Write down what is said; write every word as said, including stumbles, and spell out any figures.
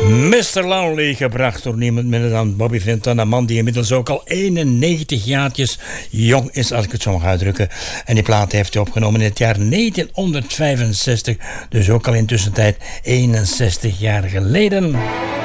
mister Lonely, gebracht door niemand minder dan Bobby Vinton. Een man die inmiddels ook al eenennegentig jaartjes jong is, als ik het zo mag uitdrukken. En die plaat heeft hij opgenomen in het jaar negentienhonderdvijfenzestig. Dus ook al in tussentijd eenenzestig jaar geleden.